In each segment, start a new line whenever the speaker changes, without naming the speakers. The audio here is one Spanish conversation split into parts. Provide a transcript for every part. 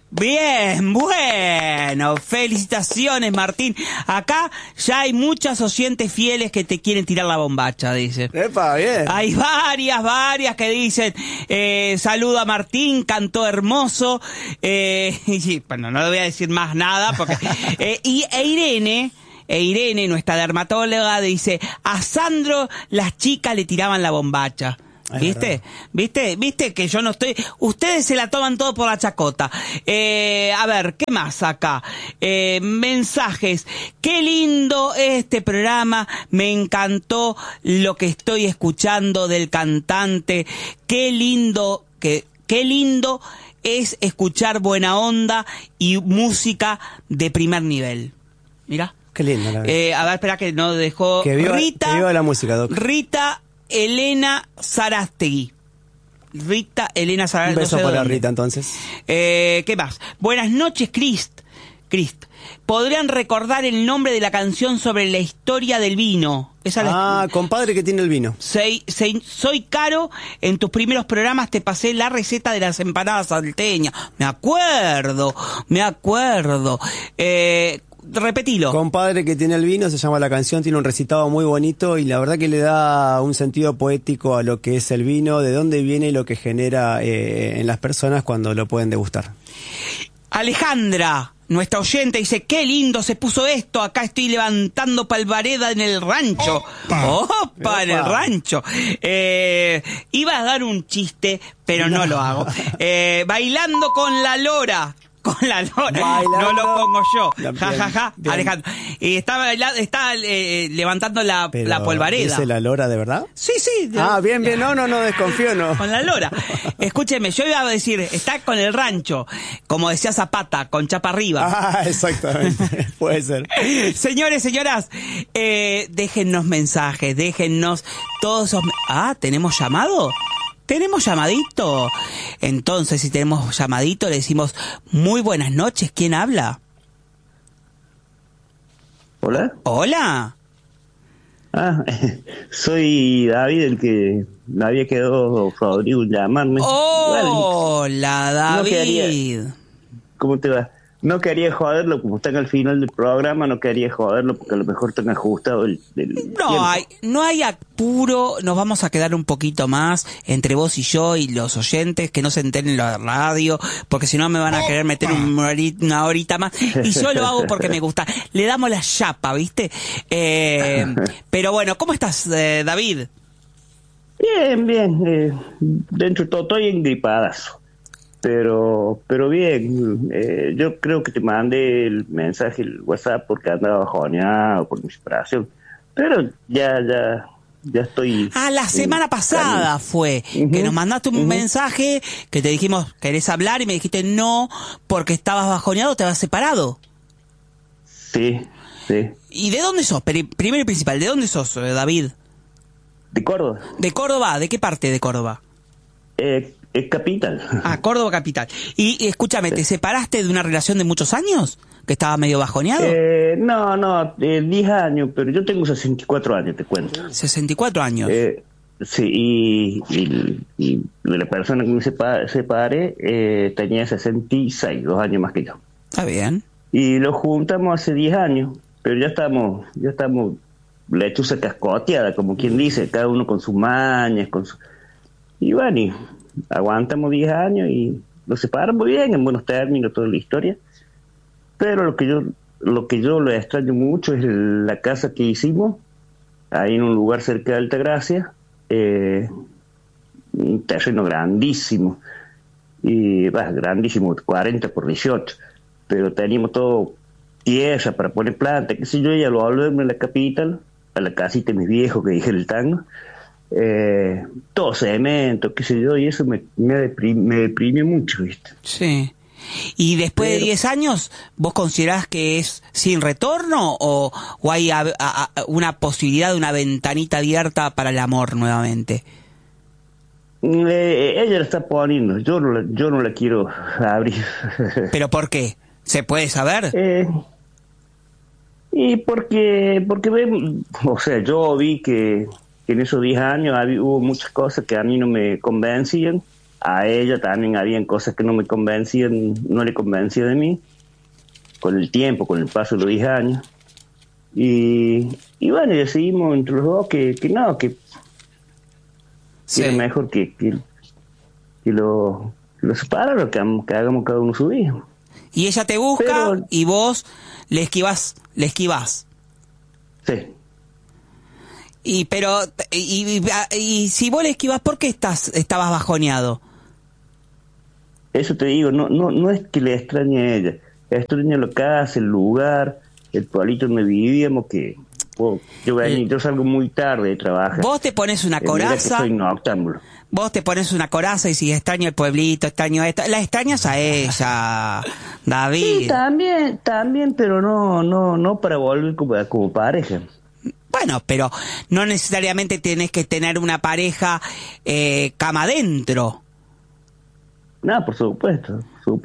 Bien, bueno, felicitaciones, Martín. Acá ya hay muchas oyentes fieles que te quieren tirar la bombacha, dice.
Epa, bien.
Hay varias que dicen, saluda a Martín, cantó hermoso, y, bueno, no le voy a decir más nada, porque, Irene, nuestra dermatóloga, dice, a Sandro las chicas le tiraban la bombacha. ¿Viste? ¿Viste que yo no estoy? Ustedes se la toman todo por la chacota. A ver, ¿qué más acá? Mensajes. Qué lindo este programa. Me encantó lo que estoy escuchando del cantante. Qué lindo es escuchar buena onda y música de primer nivel. Mira.
Qué lindo, la verdad.
A ver, espera que no dejó.
Que viva la música, Doc.
Rita Elena Sarastegui.
Un beso para Rita, entonces.
¿Qué más? Buenas noches, Crist. ¿Podrían recordar el nombre de la canción sobre la historia del vino?
Compadre que tiene el vino.
Soy Caro. En tus primeros programas te pasé la receta de las empanadas salteñas. Me acuerdo. Repetilo.
Compadre que tiene el vino, se llama la canción, tiene un recitado muy bonito y la verdad que le da un sentido poético a lo que es el vino, de dónde viene y lo que genera en las personas cuando lo pueden degustar.
Alejandra, nuestra oyente, dice, qué lindo se puso esto, acá estoy levantando palvareda en el rancho. ¡Opa! En el rancho. Iba a dar un chiste, pero no lo hago. Bailando con la lora. Bailando. No lo pongo yo. Ja. Alejandro. Está levantando la polvareda.
¿Dice la lora de verdad?
Sí.
Bien. No desconfío, no.
Con la lora. Escúcheme, yo iba a decir, está con el rancho, como decía Zapata, con chapa arriba.
Exactamente. Puede ser.
Señores, señoras, déjennos mensajes, déjennos todos esos... ¿tenemos llamado? ¿Tenemos llamadito? Entonces, si tenemos llamadito, le decimos muy buenas noches. ¿Quién habla? Hola.
Soy David, el que me había quedado Rodrigo en llamarme.
Hola, David.
¿Cómo te va? No quería joderlo, como están al final del programa, no quería joderlo porque a lo mejor están ajustado el
no hay apuro, nos vamos a quedar un poquito más entre vos y yo y los oyentes, que no se enteren en la radio, porque si no me van a querer meter una horita más, y yo lo hago porque me gusta. Le damos la chapa, ¿viste? Pero bueno, ¿cómo estás, David?
Bien, dentro de todo estoy engripadazo. Pero bien, yo creo que te mandé el mensaje, el WhatsApp, porque andaba bajoneado por mi separación. Pero ya estoy...
la semana pasada fue que nos mandaste un mensaje que te dijimos, ¿querés hablar? Y me dijiste no, porque estabas bajoneado, te habías separado.
Sí.
¿Y de dónde sos? Primero y principal, ¿de dónde sos, David?
De Córdoba.
¿De Córdoba? ¿De qué parte de Córdoba?
Es capital.
Córdoba capital. Y escúchame, ¿te separaste de una relación de muchos años? ¿Que estaba medio bajoneado?
No, 10 años, pero yo tengo 64 años, te cuento.
64 años.
Sí, y la persona que me separé tenía 66, 2 años más que yo.
Está bien.
Y lo juntamos hace 10 años, pero ya estamos lechuza cascoteada, como quien dice, cada uno con sus mañas, Y bueno, aguantamos 10 años y nos separamos muy bien, en buenos términos, toda la historia. Pero lo que yo lo extraño mucho es la casa que hicimos, ahí en un lugar cerca de Altagracia, un terreno grandísimo, grandísimo, 40 por 18, pero teníamos todo tierra para poner planta, qué sé yo, y al volverme a la capital, a la casita de mis viejos que dije el tango, todo cemento, qué sé yo, y eso me deprime mucho, ¿viste?
Sí. ¿Y después de 10 años, vos considerás que es sin retorno o hay una posibilidad de una ventanita abierta para el amor nuevamente?
Ella la está poniendo, yo no la quiero abrir.
¿Pero por qué? ¿Se puede saber?
Y porque yo vi que en esos 10 años hubo muchas cosas que a mí no me convencían a ella también habían cosas que no me convencían, no le convencía de mí, con el tiempo, con el paso de los 10 años. Y bueno, decidimos entre los dos que
Sí.
era mejor que lo separara, que hagamos cada uno su vida.
Y ella te busca
Pero-
y vos le esquivás.
Sí.
Y si vos le esquivás, ¿por qué estabas bajoneado?
Eso te digo, no es que le extrañe a ella, extraña la casa, el lugar, el pueblito donde vivíamos, que yo salgo muy tarde de trabajar.
Vos te pones una
Mira que
coraza,
soy noctámbulo.
vos te pones una coraza y si extraño el pueblito, extraño esto, la extrañas a ella, David.
Sí, también, pero no para volver como pareja.
Bueno, pero no necesariamente tienes que tener una pareja cama adentro.
No, por supuesto,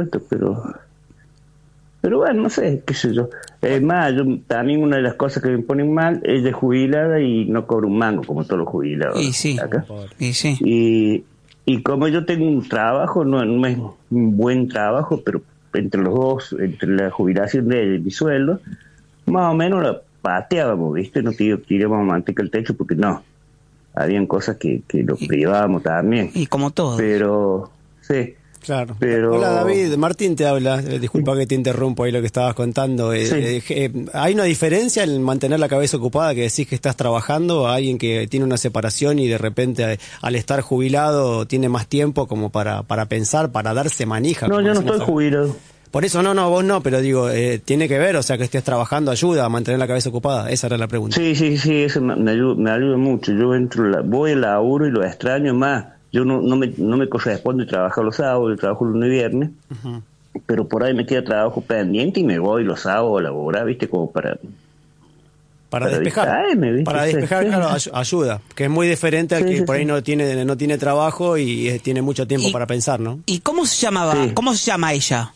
pero bueno, no sé, qué sé yo. Es más, también una de las cosas que me ponen mal es de jubilada y no cobro un mango, como todos los jubilados
Y sí,
acá.
y sí.
Y como yo tengo un trabajo, no es un buen trabajo, pero entre los dos, entre la jubilación de ella y mi sueldo, más o menos la pateábamos, ¿viste? No tirábamos manteca al techo porque no. Habían cosas que lo privábamos también.
Y como todo.
Pero, sí.
Claro.
Pero-
Hola David, Martín te habla. Disculpa que te interrumpo ahí lo que estabas contando.
Sí.
¿Hay una diferencia en mantener la cabeza ocupada, que decís que estás trabajando, a alguien que tiene una separación y de repente al estar jubilado tiene más tiempo como para pensar, para darse manija?
No,
como
yo no
decimos
estoy
acá?
jubilado.
Por eso no, vos no, pero digo, tiene que ver, o sea, que estés trabajando ayuda a mantener la cabeza ocupada. Esa era la pregunta.
Sí, eso me ayuda mucho. Yo voy al laburo y lo extraño más. Yo no me corresponde trabajar los sábados, yo trabajo lunes y viernes, pero por ahí me queda trabajo pendiente y me voy los sábados a laborar, ¿viste? Como para
Despejar.
distraerme, ¿viste?
Para
Sí,
despejar,
sí.
claro, ayuda. Que es muy diferente al
Sí,
que
sí,
por ahí
sí.
no tiene trabajo y tiene mucho tiempo
Y-
para pensar, ¿no?
¿Y cómo se llamaba?
Sí.
¿Cómo se llama ella?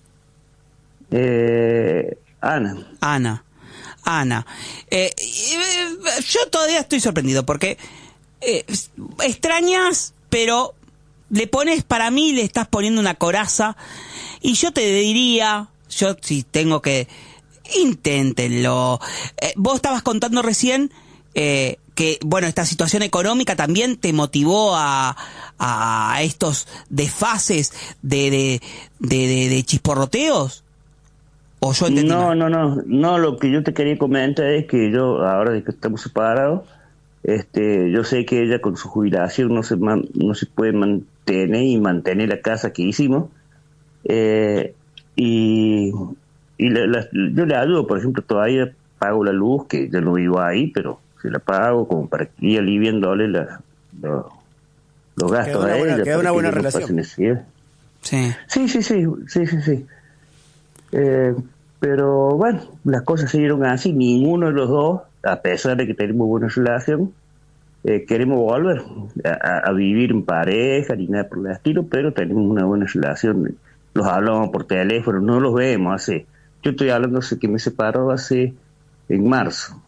Ana.
Ana. Yo todavía estoy sorprendido porque extrañas, pero para mí le estás poniendo una coraza y yo te diría, yo si tengo que, inténtenlo. Vos estabas contando recién que, bueno, esta situación económica también te motivó a estos desfases de chisporroteos. ¿O yo entendí mal?
No, lo que yo te quería comentar es que yo, ahora de que estamos separados, yo sé que ella con su jubilación no se puede mantener la casa que hicimos, y yo le ayudo, por ejemplo, todavía pago la luz, que yo no vivo ahí, pero se la pago como para ir aliviándole los gastos a ella.
Queda una
para
buena
que ella no pase
relación.
necesidad.
Sí.
Sí. Pero bueno, las cosas se dieron así. Ninguno de los dos, a pesar de que tenemos buena relación, queremos volver a vivir en pareja ni nada por el estilo, pero tenemos una buena relación. Los hablamos por teléfono, no los vemos yo estoy hablando hace que me separó en marzo.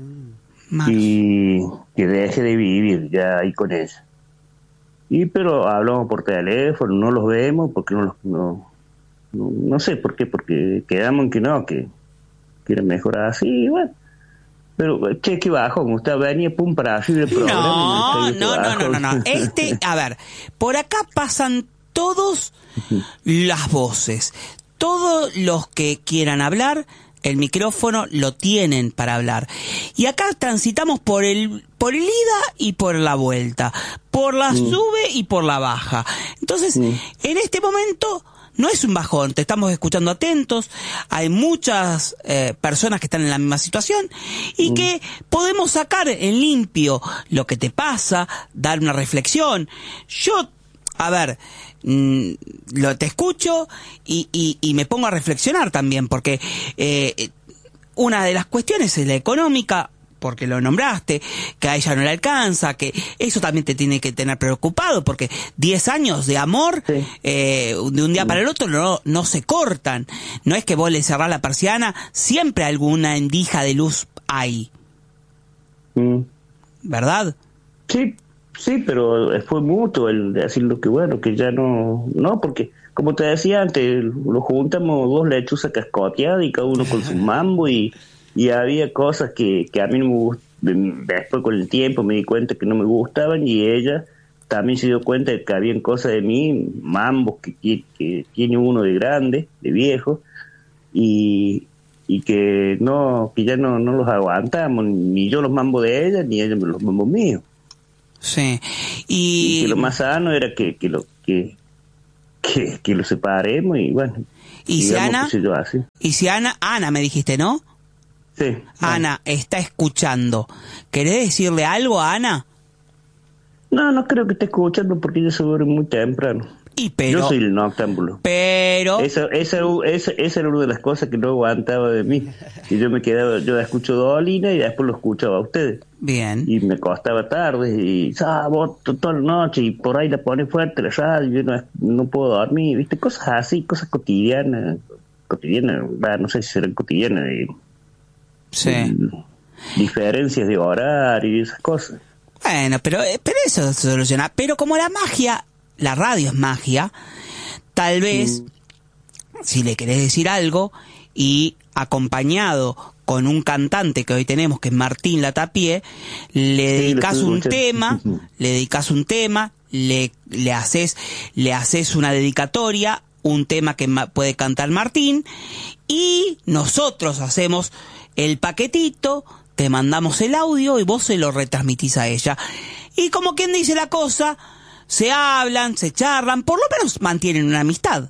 Y que deje de vivir ya ahí con ella. Pero hablamos por teléfono, no los vemos porque no sé por qué, porque quedamos en que era mejor así, y bueno. Pero, che, qué bajo, como usted venía, pum, para así del programa.
No. A ver, por acá pasan todos las voces. Todos los que quieran hablar, el micrófono lo tienen para hablar. Y acá transitamos por el ida y por la vuelta, por la sube y por la baja. Entonces, en este momento no es un bajón, te estamos escuchando atentos, hay muchas personas que están en la misma situación y que podemos sacar en limpio lo que te pasa, dar una reflexión. Yo, a ver, te escucho y me pongo a reflexionar también, porque una de las cuestiones es la económica, porque lo nombraste, que a ella no le alcanza, que eso también te tiene que tener preocupado, porque 10 años de amor,
Sí.
de un día para el otro no se cortan. No es que vos le cerrás la persiana, siempre alguna endija de luz hay, ¿verdad?
Sí, Sí, pero fue mutuo el de decir lo que bueno, que ya no, porque como te decía antes, lo juntamos dos lechuzas cascoteadas y cada uno con su mambo y había cosas que a mí no me gustaban, después con el tiempo me di cuenta que no me gustaban y ella también se dio cuenta de que habían cosas de mí, mambos que tiene uno de grande, de viejo, y que ya no los aguantamos, ni yo los mambos de ella, ni ella los mambos míos.
Sí.
Y que lo más sano era que lo separemos y bueno.
¿Y si Ana me dijiste, ¿no?
Sí.
Ana está escuchando. ¿Querés decirle algo a Ana?
No creo que esté escuchando porque ella se duerme muy temprano. Yo soy el noctámbulo.
Pero...
Esa era una de las cosas que no aguantaba de mí. Y yo la escucho Dolina y después lo escuchaba a ustedes.
Bien.
Y me costaba tarde y vos toda la noche y por ahí la pone fuerte la radio, yo no puedo dormir, ¿viste? Cosas así, cosas cotidianas, no sé si serán cotidianas.
Sí.
Diferencias de horario y esas cosas.
Bueno, pero eso se soluciona. Pero como la radio es magia, tal vez, si le querés decir algo, y acompañado con un cantante que hoy tenemos, que es Martín Latapié, le dedicás un tema, le haces una dedicatoria, un tema que puede cantar Martín, y nosotros hacemos el paquetito, te mandamos el audio y vos se lo retransmitís a ella. Y como quien dice la cosa, se hablan, se charlan, por lo menos mantienen una amistad.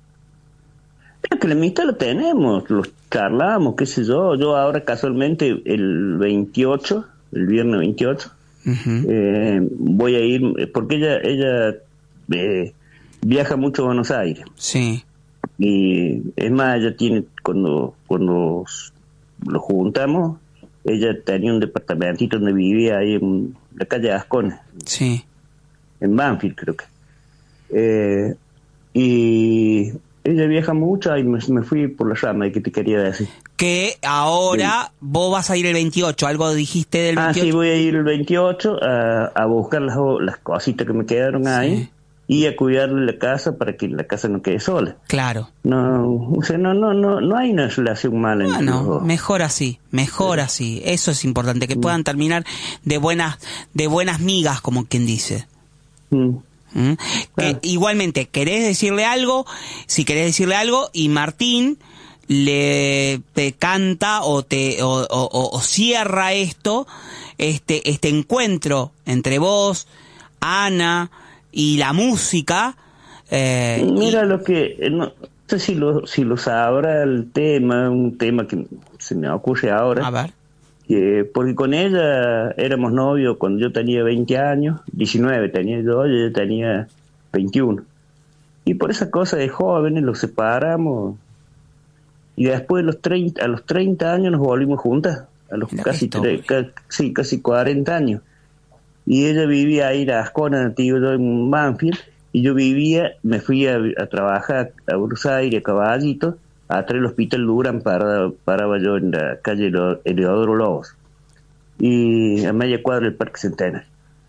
Pero que la amistad la tenemos, los charlamos, qué sé yo. Yo ahora casualmente el viernes 28, voy a ir, porque ella viaja mucho a Buenos Aires.
Sí.
Y es más, ella tiene, cuando lo juntamos, ella tenía un departamentito donde vivía ahí en la calle Ascona.
Sí.
En Banfield, creo que. Y ella viaja mucho y me fui por la rama de que te quería decir.
Que ahora vos vas a ir el 28, algo dijiste del 28.
Sí, voy a ir el 28 a buscar las cositas que me quedaron ahí y a cuidarle la casa para que la casa no quede sola.
Claro.
No hay una relación mala entre los dos.
Mejor así. Eso es importante, que puedan terminar de buenas migas, como quien dice.
Claro.
Igualmente, ¿querés decirle algo? Si querés decirle algo y Martín te canta o cierra este encuentro entre vos, Ana y la música.
Mira, lo que no sé si lo sabrá el tema, un tema que se me ocurre ahora.
A ver.
Porque con ella éramos novios cuando yo tenía 20 años, 19 tenía yo, y ella tenía 21. Y por esa cosa de jóvenes los separamos. Y después a los 30 años nos volvimos juntas, a los casi 40 años. Y ella vivía ahí en Ascona, tío, yo en Banfield, y yo me fui a trabajar a Buenos Aires, a Caballito, atrás del Hospital Durán, paraba yo en la calle Eleodoro Lobos, y a media cuadra del Parque Centenario.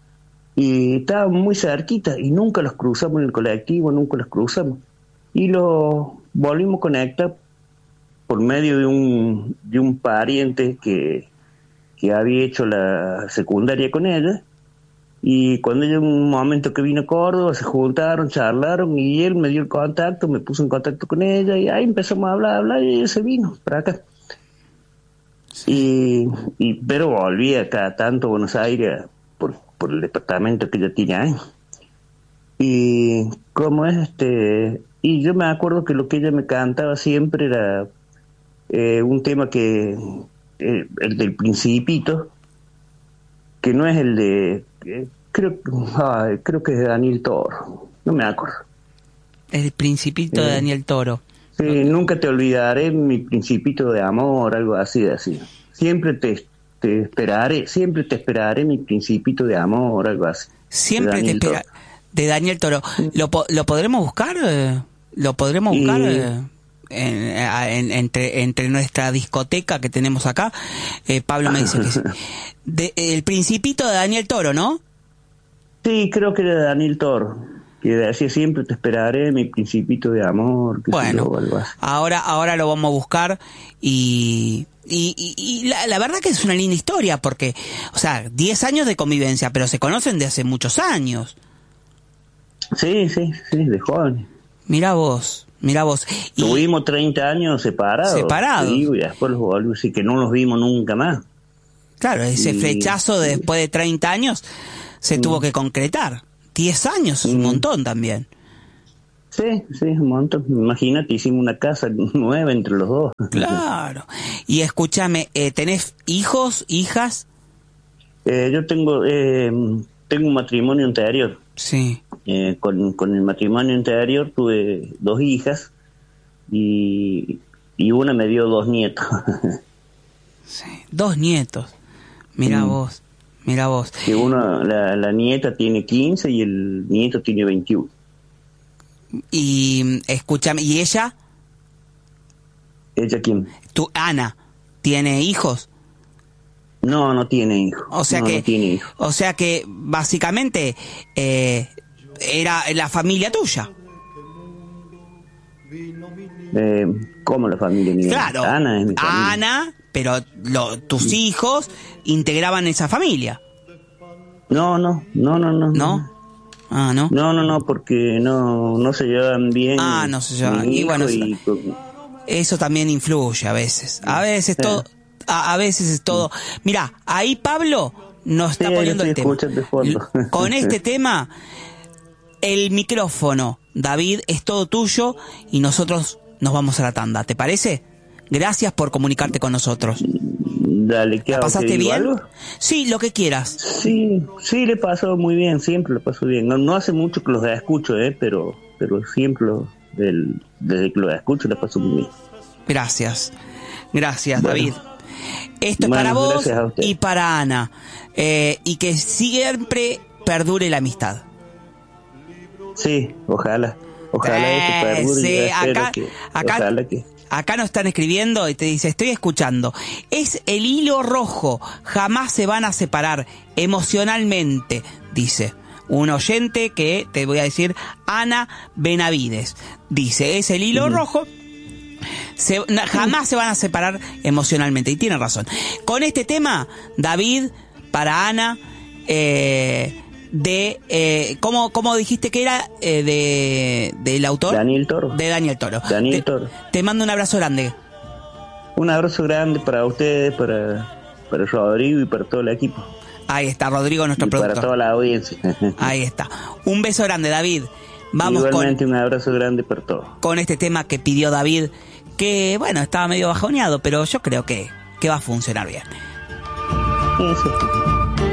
Y estábamos muy cerquita, y nunca los cruzamos en el colectivo, Y los volvimos a conectar por medio de un pariente que había hecho la secundaria con ella, y cuando ella, un momento que vino a Córdoba, se juntaron, charlaron, y él me dio el contacto, me puso en contacto con ella, y ahí empezamos a hablar, y ella se vino para acá. Sí. Pero volvía cada tanto a Buenos Aires por el departamento que ella tiene ahí. Y como y yo me acuerdo que lo que ella me cantaba siempre era un tema que el del Principito, que no es el de creo que es de Daniel Toro, no me acuerdo.
El Principito de Daniel Toro.
Sí, nunca te olvidaré, mi principito de amor, algo así. Siempre te esperaré, mi principito de amor, algo así.
Siempre te esperaré, de Daniel Toro. ¿Lo podremos buscar? ¿Lo podremos buscar entre nuestra discoteca que tenemos acá? Pablo me dice que sí. El Principito de Daniel Toro, ¿no?
Sí, creo que era Daniel Toro, que decía siempre te esperaré, mi principito de amor.
Bueno,
o algo así.
ahora lo vamos a buscar y la verdad que es una linda historia porque, o sea, 10 años de convivencia, pero se conocen de hace muchos años.
Sí, de joven.
Mira vos. Y
Tuvimos 30 años separados. Y después los volvimos, así que no los vimos nunca más.
Claro, ese flechazo después de 30 años se tuvo que concretar. 10 años es un montón también.
Sí, un montón. Imagínate, hicimos una casa nueva entre los dos.
Claro. Y escúchame, ¿tenés hijos, hijas?
Yo tengo un matrimonio anterior.
Sí.
Con el matrimonio anterior tuve 2 hijas y una me dio 2 nietos.
Sí, 2 nietos. Mira vos.
Que la nieta tiene 15 y el nieto tiene 21.
Y escúchame, ¿y ella?
¿Ella quién?
Ana, ¿tiene hijos?
No tiene hijos.
O sea no tiene hijos. O sea que básicamente era la familia tuya.
¿Cómo la familia mía?
Claro,
Ana es mi familia.
Ana, pero tus hijos integraban esa familia.
No.
¿No? Ah, ¿no?
No, porque no se llevan bien.
Ah, no se llevan. Y bueno, eso también influye a veces. A veces todo. A veces es todo. Mira, ahí Pablo nos está poniendo el tema. Con este tema, el micrófono, David, es todo tuyo y nosotros nos vamos a la tanda. ¿Te parece? Gracias por comunicarte con nosotros.
Dale, ¿qué hago?
¿Pasaste bien?
¿Algo?
Sí, lo que quieras.
Sí, le pasó muy bien, siempre lo paso bien. No hace mucho que los escucho, pero siempre desde que los escucho le paso muy bien.
Gracias, bueno. David. Esto es para vos y para Ana. Y que siempre perdure la amistad.
Sí, ojalá esto perdure.
Sí, acá nos están escribiendo y te dice, estoy escuchando. Es el hilo rojo, jamás se van a separar emocionalmente, dice. Un oyente que, te voy a decir, Ana Benavides. Dice, es el hilo rojo. Jamás se van a separar emocionalmente, y tiene razón. Con este tema, David, para Ana, ¿cómo dijiste que era? Del autor
Daniel Toro.
De Daniel Toro.
Toro.
Te mando un abrazo grande.
Un abrazo grande para ustedes, para Rodrigo y para todo el equipo.
Ahí está Rodrigo, nuestro productor.
Para toda la audiencia.
Ahí está. Un beso grande, David. Vamos.
Igualmente un abrazo grande para todos.
Con este tema que pidió David, que bueno, estaba medio bajoneado, pero yo creo que va a funcionar bien.
Eso.